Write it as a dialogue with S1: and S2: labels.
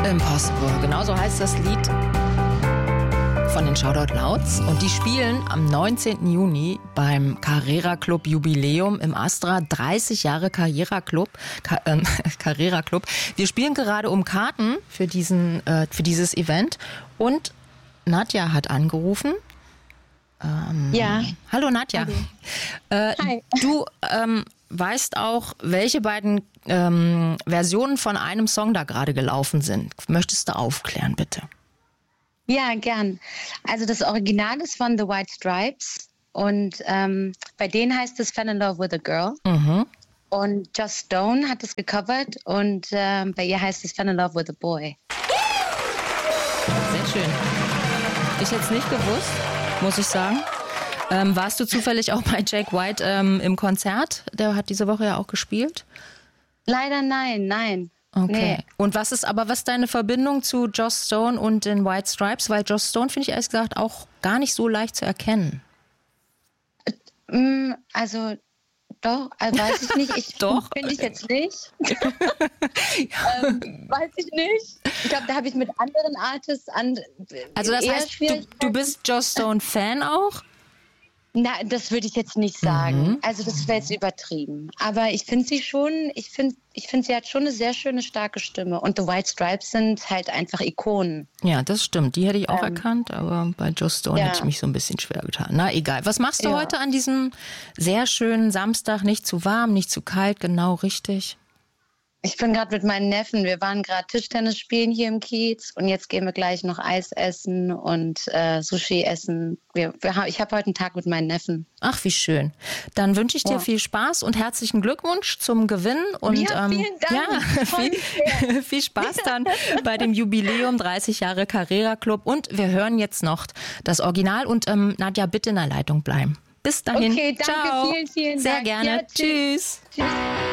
S1: Impossible, genau so heißt das Lied von den Shoutout Louds. Und die spielen am 19. Juni beim Carrera Club Jubiläum im Astra. 30 Jahre Carrera Club. Wir spielen gerade um Karten für dieses Event. Und Nadja hat angerufen.
S2: Ja.
S1: Hallo Nadja.
S2: Hi.
S1: Du weißt auch, welche beiden Versionen von einem Song da gerade gelaufen sind. Möchtest du aufklären, bitte?
S2: Ja, gern. Also das Original ist von The White Stripes und bei denen heißt es Fell in Love with a Girl.
S1: Mhm.
S2: Und Joss Stone hat es gecovert und bei ihr heißt es Fell in Love with a Boy.
S1: Sehr schön. Ich hätte es nicht gewusst, muss ich sagen. Warst du zufällig auch bei Jack White im Konzert? Der hat diese Woche ja auch gespielt.
S2: Leider nein.
S1: Okay.
S2: Nee.
S1: Und was ist deine Verbindung zu Joss Stone und den White Stripes? Weil Joss Stone finde ich ehrlich gesagt auch gar nicht so leicht zu erkennen.
S2: Also doch, weiß ich nicht.
S1: Doch.
S2: Finde ich jetzt nicht. Weiß ich nicht. Ich glaube, da habe ich mit anderen Artists
S1: Also das heißt, du bist Joss Stone Fan auch?
S2: Na, das würde ich jetzt nicht sagen. Also das wäre jetzt übertrieben. Aber ich finde sie schon, ich finde, sie hat schon eine sehr schöne, starke Stimme. Und The White Stripes sind halt einfach Ikonen.
S1: Ja, das stimmt. Die hätte ich auch erkannt, aber bei Joss Stone hätte ich mich so ein bisschen schwer getan. Na, egal. Was machst du heute an diesem sehr schönen Samstag? Nicht zu warm, nicht zu kalt, genau richtig?
S2: Ich bin gerade mit meinen Neffen, wir waren gerade Tischtennis spielen hier im Kiez und jetzt gehen wir gleich noch Eis essen und Sushi essen. Ich habe heute einen Tag mit meinen Neffen.
S1: Ach, wie schön. Dann wünsche ich dir viel Spaß und herzlichen Glückwunsch zum Gewinn. Und,
S2: ja, vielen Dank.
S1: Viel Spaß dann bei dem Jubiläum 30 Jahre Carrera Club. Und wir hören jetzt noch das Original und Nadja, bitte in der Leitung bleiben. Bis dahin.
S2: Okay, danke,
S1: ciao.
S2: vielen Dank.
S1: Sehr gerne.
S2: Ja,
S1: Tschüss.
S2: Tschüss.